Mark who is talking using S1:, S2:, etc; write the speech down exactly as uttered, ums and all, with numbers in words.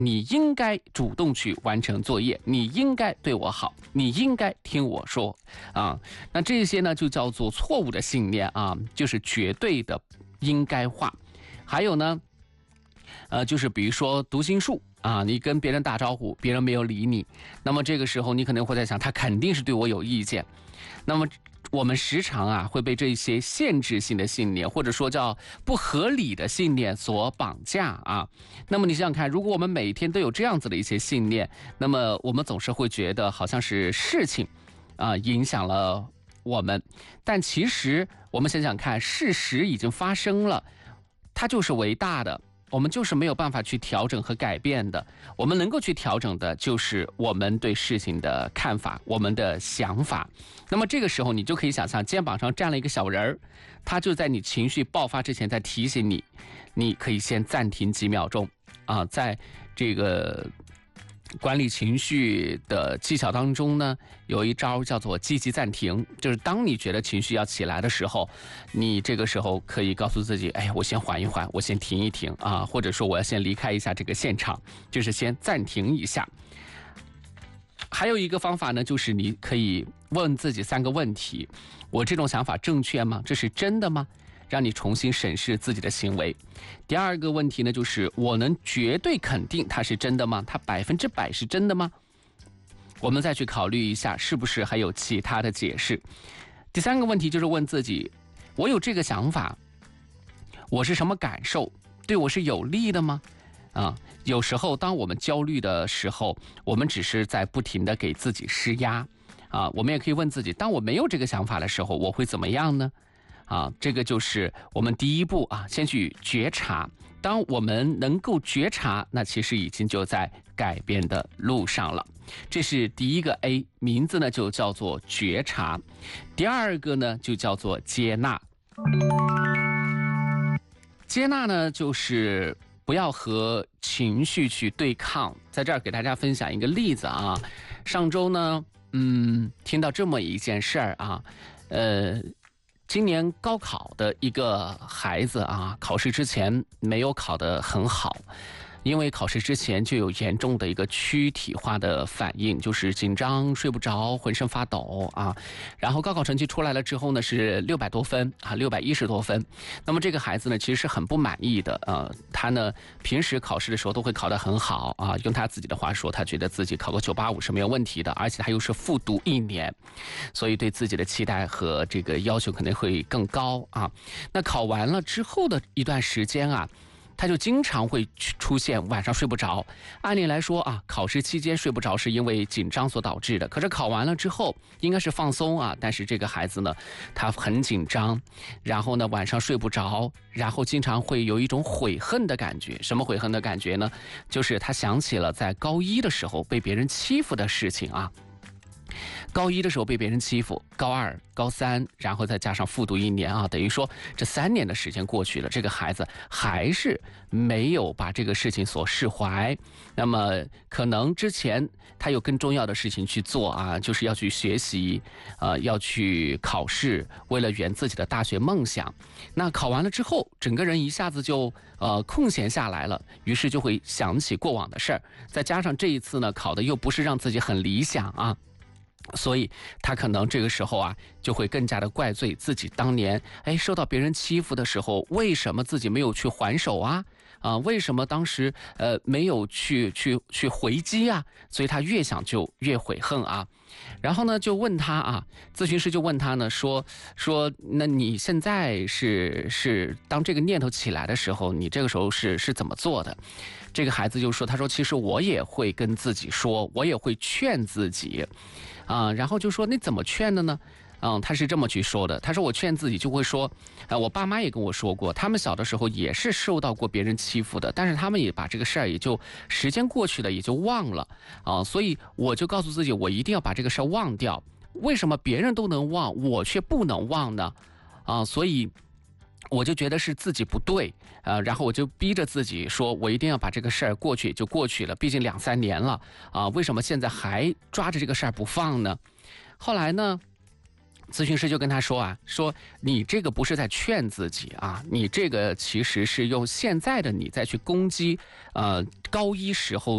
S1: 你应该主动去完成作业，你应该对我好，你应该听我说啊。那这些呢，就叫做错误的信念啊，就是绝对的应该化。还有呢，呃，就是比如说读心术啊，你跟别人打招呼，别人没有理你，那么这个时候你可能会在想，他肯定是对我有意见。那么我们时常啊会被这些限制性的信念，或者说叫不合理的信念所绑架啊。那么你想想看，如果我们每天都有这样子的一些信念，那么我们总是会觉得好像是事情啊影响了我们，但其实我们想想看，事实已经发生了，它就是伟大的。我们就是没有办法去调整和改变的，我们能够去调整的就是我们对事情的看法，我们的想法。那么这个时候你就可以想象，肩膀上站了一个小人儿，他就在你情绪爆发之前在提醒你，你可以先暂停几秒钟啊。在这个管理情绪的技巧当中呢，有一招叫做积极暂停，就是当你觉得情绪要起来的时候，你这个时候可以告诉自己，哎呀，我先缓一缓，我先停一停啊，或者说我要先离开一下这个现场，就是先暂停一下。还有一个方法呢，就是你可以问自己三个问题：我这种想法正确吗？这是真的吗？让你重新审视自己的行为。第二个问题呢，就是我能绝对肯定它是真的吗？它百分之百是真的吗？我们再去考虑一下，是不是还有其他的解释。第三个问题就是问自己，我有这个想法，我是什么感受？对我是有利的吗？啊，有时候当我们焦虑的时候，我们只是在不停地给自己施压啊。我们也可以问自己，当我没有这个想法的时候，我会怎么样呢？啊，这个就是我们第一步啊，先去觉察。当我们能够觉察，那其实已经就在改变的路上了。这是第一个 A， 名字呢就叫做觉察。第二个呢就叫做接纳。接纳呢就是不要和情绪去对抗。在这儿给大家分享一个例子啊，上周呢，嗯，听到这么一件事儿啊，呃。今年高考的一个孩子啊，考试之前没有考得很好，因为考试之前就有严重的一个躯体化的反应，就是紧张、睡不着、浑身发抖啊。然后高考成绩出来了之后呢，是六百多分啊，六百一十多分。那么这个孩子呢，其实是很不满意的啊。他呢，平时考试的时候都会考得很好啊，用他自己的话说，他觉得自己考个九八五是没有问题的，而且他又是复读一年，所以对自己的期待和这个要求可能会更高啊。那考完了之后的一段时间啊，他就经常会出现晚上睡不着。按理来说啊，考试期间睡不着是因为紧张所导致的，可是考完了之后应该是放松啊，但是这个孩子呢，他很紧张，然后呢晚上睡不着，然后经常会有一种悔恨的感觉。什么悔恨的感觉呢？就是他想起了在高一的时候被别人欺负的事情啊。高一的时候被别人欺负，高二、高三，然后再加上复读一年啊，等于说这三年的时间过去了，这个孩子还是没有把这个事情所释怀。那么可能之前他有更重要的事情去做啊，就是要去学习，呃，要去考试，为了圆自己的大学梦想。那考完了之后，整个人一下子就呃空闲下来了，于是就会想起过往的事儿，再加上这一次呢，考的又不是让自己很理想啊。所以他可能这个时候啊，就会更加的怪罪自己当年，哎，受到别人欺负的时候，为什么自己没有去还手啊？啊，为什么当时呃没有去去去回击啊？所以他越想就越悔恨啊。然后呢，就问他啊，咨询师就问他呢，说说，那你现在是是当这个念头起来的时候，你这个时候是是怎么做的？这个孩子就说，他说其实我也会跟自己说，我也会劝自己。啊，然后就说你怎么劝的呢？嗯，他是这么去说的。他说我劝自己就会说，啊，我爸妈也跟我说过，他们小的时候也是受到过别人欺负的，但是他们也把这个事儿也就时间过去了，也就忘了啊。所以我就告诉自己，我一定要把这个事儿忘掉。为什么别人都能忘，我却不能忘呢？啊，所以我就觉得是自己不对，呃，然后我就逼着自己说，我一定要把这个事儿过去就过去了，毕竟两三年了啊，为什么现在还抓着这个事儿不放呢？后来呢，咨询师就跟他说啊，说你这个不是在劝自己啊，你这个其实是用现在的你再去攻击，呃，高一时候